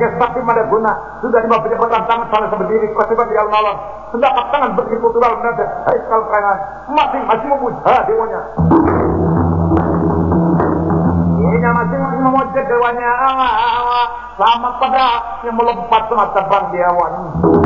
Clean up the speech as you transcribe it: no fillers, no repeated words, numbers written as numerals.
Jika sakti madaguna sudah di bawah pejabat tangan salah berdiri kewajiban di alun-alun. Sedapat tangan berkultural menada. Hai sekal kayangan masing-masing memuja dewanya. Ini masing-masing memuja dewanya. Selamat pada yang melompat sama terbang di awan.